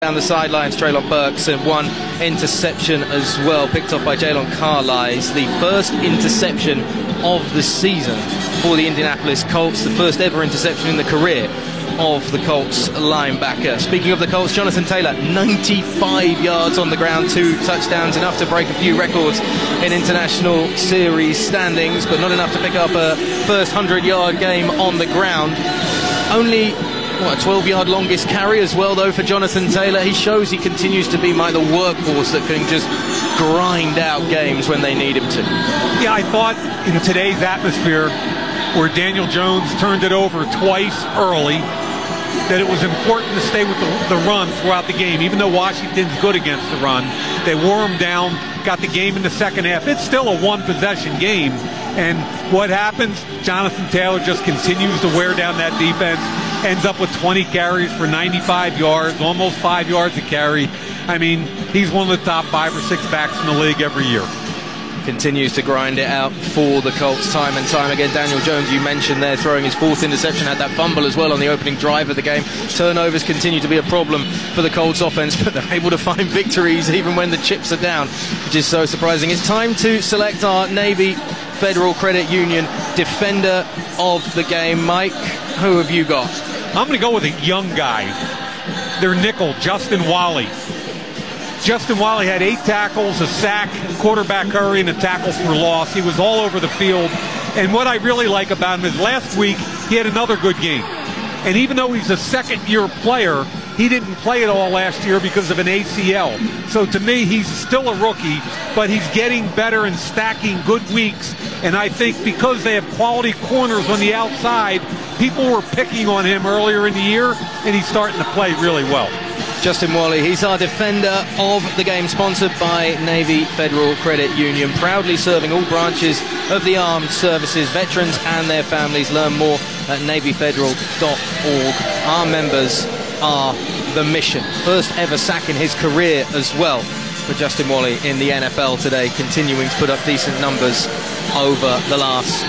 Down the sidelines, Treylon Burks, and one interception as well, picked up by Jalen Carlisle. The first interception of the season for the Indianapolis Colts, the first ever interception in the career of the Colts linebacker. Speaking of the Colts, Jonathan Taylor, 95 yards on the ground, 2 touchdowns, enough to break a few records in international series standings, but not enough to pick up a first 100-yard game on the ground. Only a 12-yard longest carry as well, though, for Jonathan Taylor. He shows he continues to be the workhorse that can just grind out games when they need him to. Yeah, I thought in today's atmosphere, where Daniel Jones turned it over twice early, that it was important to stay with the run throughout the game. Even though Washington's good against the run, they wore him down, got the game in the second half. It's still a one-possession game. And what happens? Jonathan Taylor just continues to wear down that defense, ends up with 20 carries for 95 yards, almost 5 yards a carry. I mean, he's one of the top 5 or 6 backs in the league every year. Continues to grind it out for the Colts time and time again. Daniel Jones, you mentioned there, throwing his 4th interception, had that fumble as well on the opening drive of the game. Turnovers continue to be a problem for the Colts offense, but they're able to find victories even when the chips are down, which is so surprising. It's time to select our Navy Federal Credit Union Defender of the Game. Mike, who have you got? I'm going to go with a young guy. Their nickel, Justin Wally. Justin Wally had 8 tackles, a sack, quarterback hurry, and a tackle for loss. He was all over the field. And what I really like about him is last week he had another good game. And even though he's a second-year player, he didn't play it all last year because of an ACL. So to me, he's still a rookie, but he's getting better and stacking good weeks. And I think because they have quality corners on the outside, people were picking on him earlier in the year, and he's starting to play really well. Justin Wally, he's our Defender of the Game, sponsored by Navy Federal Credit Union, proudly serving all branches of the armed services, veterans and their families. Learn more at NavyFederal.org. Our members are the mission. First ever sack in his career as well for Justin Wally in the NFL today, continuing to put up decent numbers over the last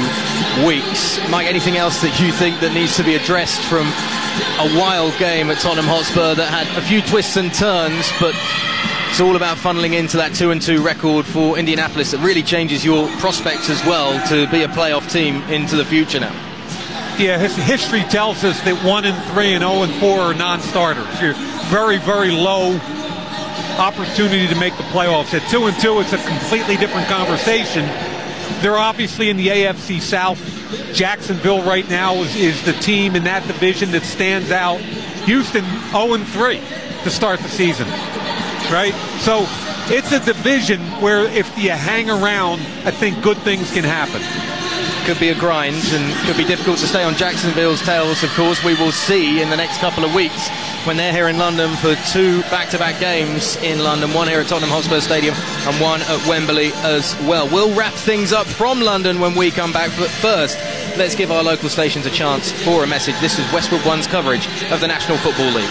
2 weeks. Mike, anything else that you think that needs to be addressed from a wild game at Tottenham Hotspur that had a few twists and turns, but it's all about funneling into that 2-2 record for Indianapolis that really changes your prospects as well to be a playoff team into the future now? Yeah, history tells us that 1-3 and 0-4 are non-starters. You're very, very low opportunity to make the playoffs. At 2-2, it's a completely different conversation. They're obviously in the AFC South. Jacksonville right now is the team in that division that stands out. Houston 0-3 to start the season, right? So it's a division where if you hang around, I think good things can happen. Could be a grind and could be difficult to stay on Jacksonville's tails, of course. We will see in the next couple of weeks when they're here in London for 2 back-to-back games in London, one here at Tottenham Hotspur Stadium and one at Wembley as well. We'll wrap things up from London when we come back, but first, let's give our local stations a chance for a message. This is Westwood One's coverage of the National Football League.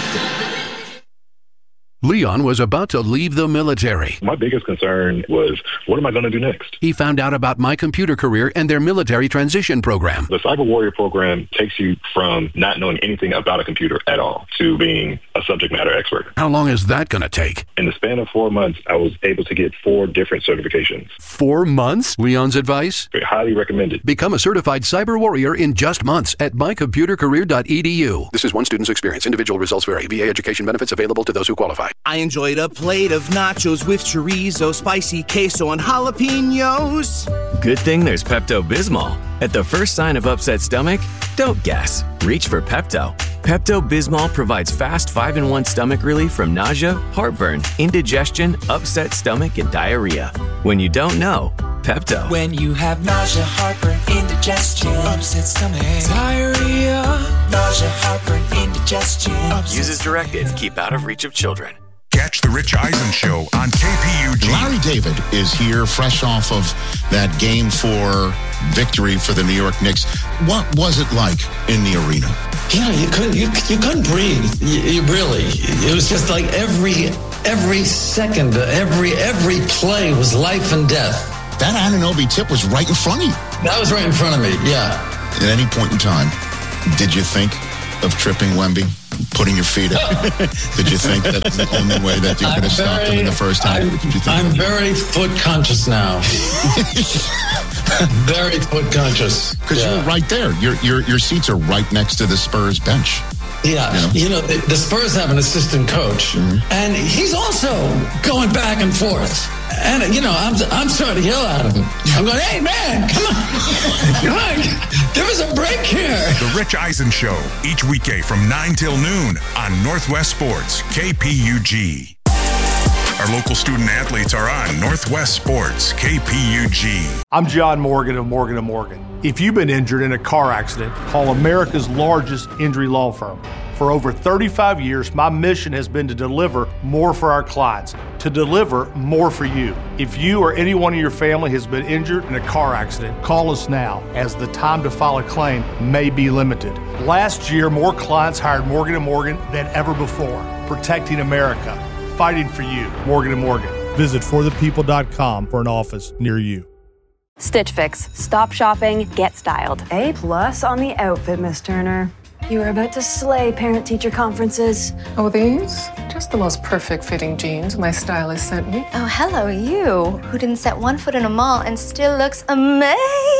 Leon was about to leave the military. My biggest concern was, what am I going to do next? He found out about My Computer Career and their military transition program. The Cyber Warrior program takes you from not knowing anything about a computer at all to being a subject matter expert. How long is that going to take? In the span of 4 months, I was able to get 4 different certifications. 4 months? Leon's advice? Highly recommended. Become a certified cyber warrior in just months at mycomputercareer.edu. This is one student's experience. Individual results vary. VA education benefits available to those who qualify. I enjoyed a plate of nachos with chorizo, spicy queso, and jalapenos. Good thing there's Pepto-Bismol. At the first sign of upset stomach, don't guess. Reach for Pepto. Pepto-Bismol provides fast 5-in-1 stomach relief from nausea, heartburn, indigestion, upset stomach, and diarrhea. When you don't know, Pepto. When you have nausea, heartburn, indigestion, upset stomach, diarrhea, nausea, heartburn, indigestion. Use as directed to keep out of reach of children. Catch the Rich Eisen Show on KPUG. Larry David is here fresh off of that Game 4 victory for the New York Knicks. What was it like in the arena? You couldn't breathe. You really. It was just like every second, every play was life and death. That Anunoby tip was right in front of you. That was right in front of me, yeah. At any point in time, did you think of tripping Wemby? putting your feet up? Did you think that was the only way that you could have stopped him in the first half? I'm very foot conscious now. Very foot conscious. Because you're right there. Your seats are right next to the Spurs bench. Yeah, the Spurs have an assistant coach, and he's also going back and forth. And I'm starting to yell at him. I'm going, "Hey man, come on, give us a break here." The Rich Eisen Show, each weekday from 9 till noon on Northwest Sports, KPUG. Our local student athletes are on Northwest Sports, KPUG. I'm John Morgan of Morgan & Morgan. If you've been injured in a car accident, call America's largest injury law firm. For over 35 years, my mission has been to deliver more for our clients, to deliver more for you. If you or anyone in your family has been injured in a car accident, call us now, as the time to file a claim may be limited. Last year, more clients hired Morgan & Morgan than ever before, protecting America, fighting for you. Morgan & Morgan. Visit forthepeople.com for an office near you. Stitch Fix. Stop shopping, get styled. A+ on the outfit, Miss Turner. You were about to slay parent-teacher conferences. Oh, these? Just the most perfect fitting jeans my stylist sent me. Oh, hello, you, who didn't set one foot in a mall and still looks amazing.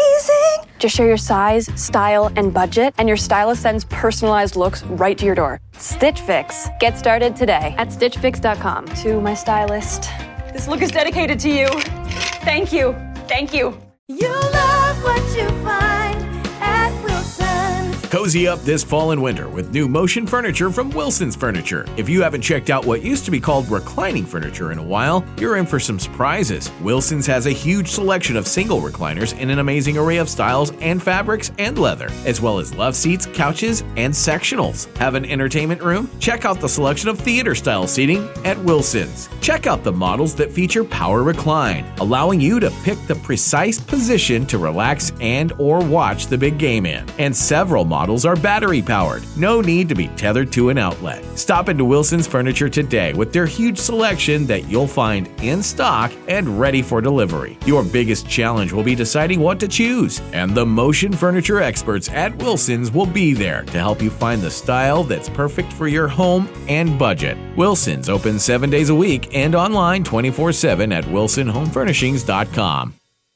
Just share your size, style, and budget, and your stylist sends personalized looks right to your door. Stitch Fix. Get started today at StitchFix.com. To my stylist, this look is dedicated to you. Thank you. Thank you. You love what you find at Wilson's. Cozy up this fall and winter with new motion furniture from Wilson's Furniture. If you haven't checked out what used to be called reclining furniture in a while, you're in for some surprises. Wilson's has a huge selection of single recliners in an amazing array of styles and fabrics and leather, as well as love seats, couches, and sectionals. Have an entertainment room? Check out the selection of theater-style seating at Wilson's. Check out the models that feature power recline, allowing you to pick the precise position to relax and or watch the big game in. And several models are battery powered. No need to be tethered to an outlet. Stop into Wilson's Furniture today with their huge selection that you'll find in stock and ready for delivery. Your biggest challenge will be deciding what to choose, and the motion furniture experts at Wilson's will be there to help you find the style that's perfect for your home and budget. Wilson's open 7 days a week and online 24/7 at wilsonhomefurnishings.com.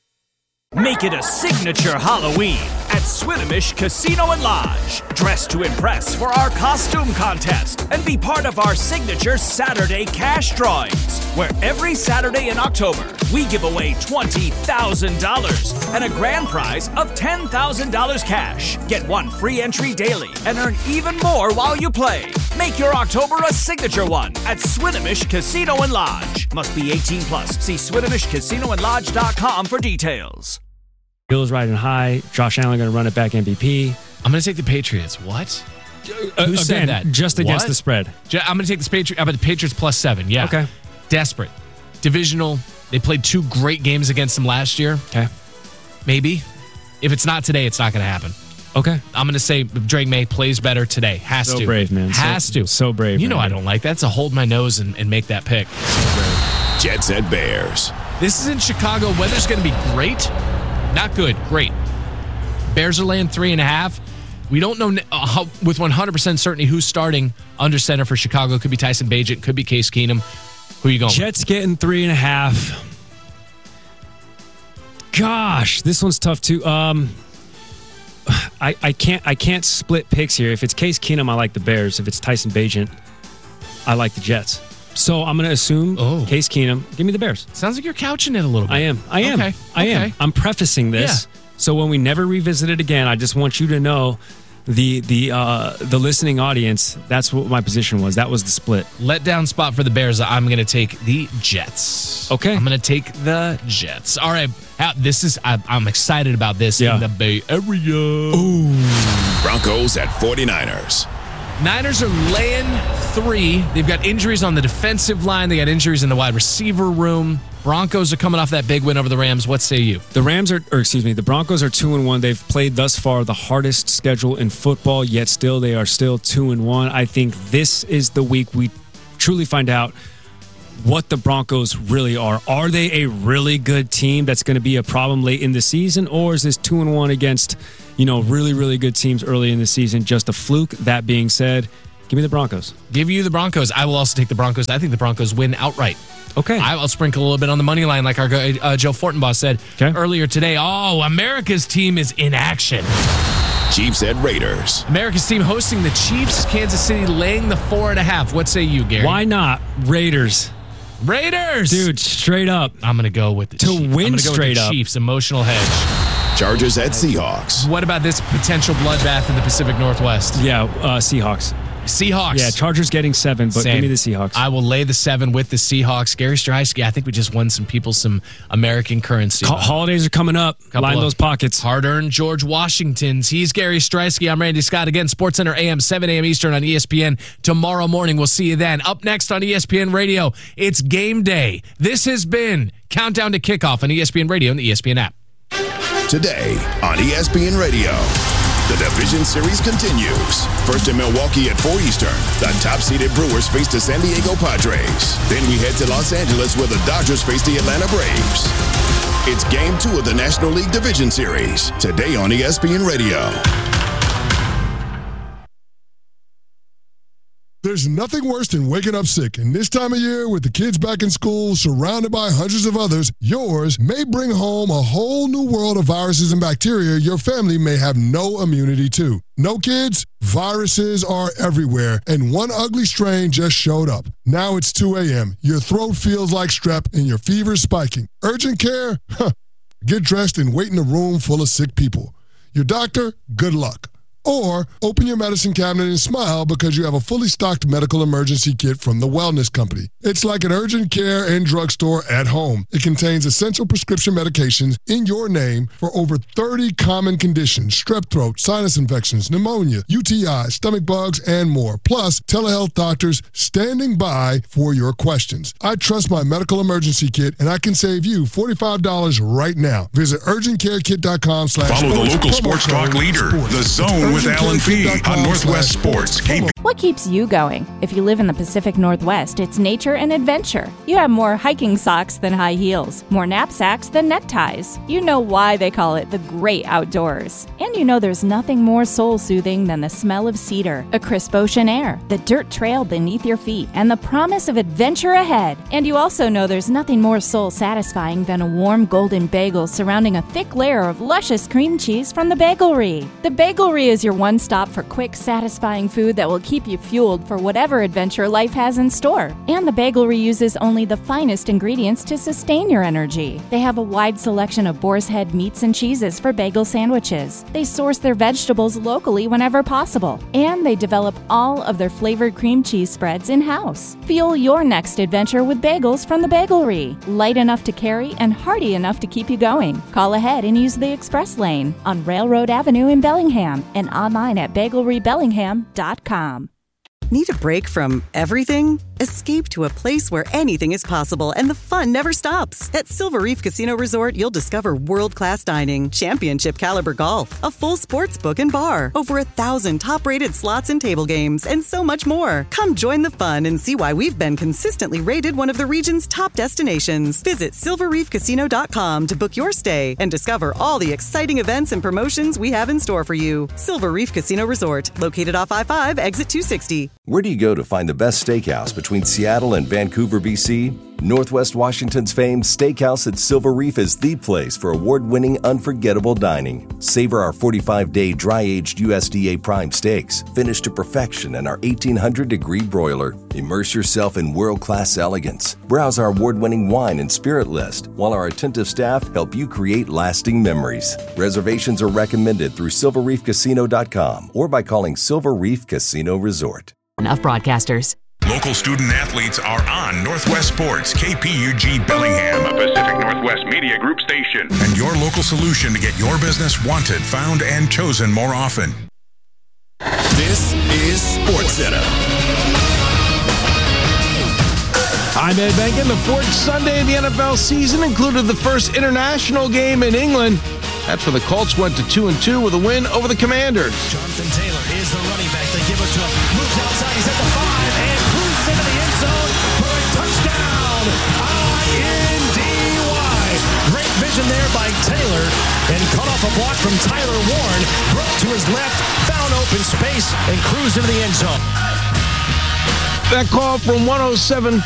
Make it a signature Halloween at Swinomish Casino and Lodge. Dress to impress for our costume contest and be part of our signature Saturday cash drawings, where every Saturday in October we give away $20,000 and a grand prize of $10,000 cash. Get one free entry daily and earn even more while you play. Make your October a signature one at Swinomish Casino and Lodge. Must be 18 plus. See SwinomishCasinoandLodge.com for details. Bills riding high. Josh Allen going to run it back MVP. I'm going to take the Patriots. What? Who said that? Just against the spread. I'm going to take the Patriots. But the Patriots +7. Yeah. Okay. Desperate. Divisional. They played 2 great games against them last year. Okay. Maybe. If it's not today, it's not going to happen. Okay. I'm going to say Drake May plays better today. Has to. So brave, man. Has to. So brave. You know I don't like that. It's a hold my nose and make that pick. Jets at Bears. This is in Chicago. Weather's going to be great. Not good. Great. Bears are laying 3.5. We don't know with 100% certainty who's starting under center for Chicago. Could be Tyson Bagent. Could be Case Keenum. Who are you going Jets getting 3.5. Gosh, this one's tough too. I can't split picks here. If it's Case Keenum, I like the Bears. If it's Tyson Bagent, I like the Jets. So I'm going to assume Case Keenum. Give me the Bears. Sounds like you're couching it a little bit. I am. Okay. I am. I'm prefacing this. Yeah. So when we never revisit it again, I just want you to know the listening audience, that's what my position was. That was the split. Letdown spot for the Bears. I'm going to take the Jets. Okay. I'm going to take the Jets. All right. I'm excited about this in the Bay Area. Ooh. Broncos at 49ers. Niners are laying 3. They've got injuries on the defensive line. They got injuries in the wide receiver room. Broncos are coming off that big win over the Rams. What say you? The Broncos are 2-1. They've played thus far the hardest schedule in football, yet still they are still 2-1. I think this is the week we truly find out what the Broncos really are. Are they a really good team that's going to be a problem late in the season, or is this 2-1 against, really, really good teams early in the season just a fluke? That being said, Give me the Broncos. Give you the Broncos. I will also take the Broncos. I think the Broncos win outright. Okay. I'll sprinkle a little bit on the money line like our Joe Fortenbaugh said earlier today. Oh, America's team is in action. Chiefs at Raiders. America's team hosting the Chiefs. Kansas City laying the 4.5. What say you, Gary? Why not? Raiders. Dude, straight up. I'm going to go with the Chiefs. To win straight up. Chiefs, emotional hedge. Chargers at Seahawks. What about this potential bloodbath in the Pacific Northwest? Yeah, Seahawks. Yeah, Chargers getting 7, but give me the Seahawks. I will lay the 7 with the Seahawks. Gary Streisky, I think we just won some people some American currency. Holidays are coming up. Line those pockets. Hard-earned George Washingtons. He's Gary Streisky. I'm Randy Scott. Again, SportsCenter AM, 7 a.m. Eastern on ESPN tomorrow morning. We'll see you then. Up next on ESPN Radio, it's game day. This has been Countdown to Kickoff on ESPN Radio and the ESPN app. Today on ESPN Radio. The Division Series continues. First in Milwaukee at 4 Eastern, the top-seeded Brewers face the San Diego Padres. Then we head to Los Angeles where the Dodgers face the Atlanta Braves. It's Game 2 of the National League Division Series, today on ESPN Radio. There's nothing worse than waking up sick, and this time of year, with the kids back in school, surrounded by hundreds of others, yours may bring home a whole new world of viruses and bacteria your family may have no immunity to. No kids? Viruses are everywhere, and one ugly strain just showed up. Now it's 2 a.m., your throat feels like strep, and your fever's spiking. Urgent care? Get dressed and wait in a room full of sick people. Your doctor? Good luck. Or open your medicine cabinet and smile because you have a fully stocked medical emergency kit from the Wellness Company. It's like an urgent care and drugstore at home. It contains essential prescription medications in your name for over 30 common conditions: strep throat, sinus infections, pneumonia, UTI, stomach bugs, and more. Plus, telehealth doctors standing by for your questions. I trust my medical emergency kit, and I can save you $45 right now. Visit urgentcarekit.com/. Follow the local sports talk leader, The Zone, with Alan Fee on Northwest Sports. What keeps you going? If you live in the Pacific Northwest, it's nature and adventure. You have more hiking socks than high heels, more knapsacks than neckties. You know why they call it the great outdoors. And you know there's nothing more soul-soothing than the smell of cedar, a crisp ocean air, the dirt trail beneath your feet, and the promise of adventure ahead. And you also know there's nothing more soul-satisfying than a warm golden bagel surrounding a thick layer of luscious cream cheese from the Bagelry. The Bagelry is your one-stop for quick, satisfying food that will keep you fueled for whatever adventure life has in store. And the Bagelry uses only the finest ingredients to sustain your energy. They have a wide selection of boar's head meats and cheeses for bagel sandwiches. They source their vegetables locally whenever possible. And they develop all of their flavored cream cheese spreads in-house. Fuel your next adventure with bagels from the Bagelry. Light enough to carry and hearty enough to keep you going. Call ahead and use the express lane on Railroad Avenue in Bellingham and online at bagelrybellingham.com. Need a break from everything? Escape to a place where anything is possible and the fun never stops. At Silver Reef Casino Resort, you'll discover world-class dining, championship caliber golf, a full sports book and bar, over 1,000 top-rated slots and table games, and so much more. Come join the fun and see why we've been consistently rated one of the region's top destinations. Visit silverreefcasino.com to book your stay and discover all the exciting events and promotions we have in store for you. Silver Reef Casino Resort, located off I-5, exit 260. Where do you go to find the best steakhouse between Seattle and Vancouver, BC? Northwest Washington's famed Steakhouse at Silver Reef is the place for award-winning, unforgettable dining. Savor our 45-day dry-aged USDA prime steaks, finished to perfection in our 1,800-degree broiler. Immerse yourself in world-class elegance. Browse our award-winning wine and spirit list, while our attentive staff help you create lasting memories. Reservations are recommended through silverreefcasino.com or by calling Silver Reef Casino Resort. Enough broadcasters. Local student athletes are on Northwest Sports, KPUG Bellingham, a Pacific Northwest Media Group station, and your local solution to get your business wanted, found, and chosen more often. This is SportsCenter. I'm Ed Benkin. The fourth Sunday of the NFL season included the first international game in England. That's where the Colts went to 2-2 with a win over the Commanders. Jonathan Taylor is the running back. They give it to him. Moves outside. He's at the 5 and cruises into the end zone for a touchdown. INDY. Great vision there by Taylor and cut off a block from Tyler Warren. Broke to his left, found open space and cruised into the end zone. That call from 107.